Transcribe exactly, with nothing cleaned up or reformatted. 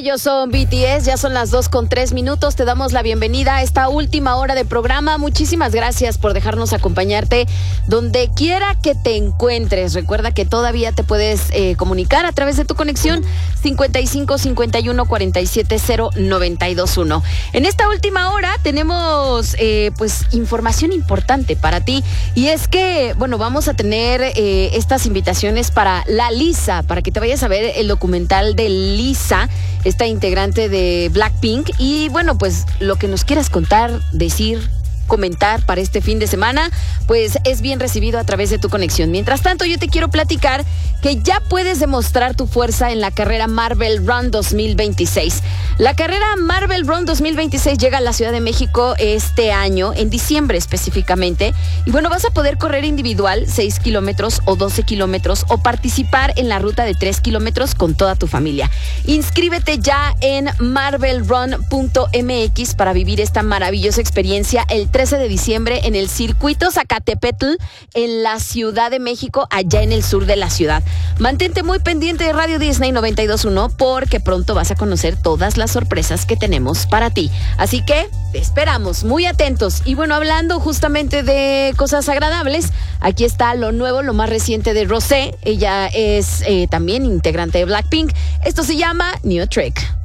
Ellos son B T S, ya son las dos con tres minutos. Te damos la bienvenida a esta última hora de programa. Muchísimas gracias por dejarnos acompañarte donde quiera que te encuentres. Recuerda que todavía te puedes eh, comunicar a través de tu conexión cincuenta y cinco, cincuenta y uno, cuarenta y siete, cero, noventa y dos, uno. En esta última hora tenemos eh, pues información importante para ti, y es que, bueno, vamos a tener eh, estas invitaciones para la Lisa, para que te vayas a ver el documental de Lisa, esta integrante de Blackpink. Y bueno, pues lo que nos quieras contar, decir, comentar para este fin de semana, pues es bien recibido a través de tu conexión. Mientras tanto, yo te quiero platicar que ya puedes demostrar tu fuerza en la carrera Marvel Run dos mil veintiséis. La carrera Marvel Run dos mil veintiséis llega a la Ciudad de México este año, en diciembre específicamente. Y bueno, vas a poder correr individual seis kilómetros o doce kilómetros, o participar en la ruta de tres kilómetros con toda tu familia. Inscríbete ya en marvel run punto m x para vivir esta maravillosa experiencia el trece de diciembre en el circuito Zacatepetl, en la Ciudad de México, allá en el sur de la ciudad. Mantente muy pendiente de Radio Disney noventa y dos punto uno, porque pronto vas a conocer todas las sorpresas que tenemos para ti. Así que te esperamos, muy atentos. Y bueno, hablando justamente de cosas agradables, aquí está lo nuevo, lo más reciente de Rosé. Ella es eh, también integrante de Blackpink. Esto se llama New Trick.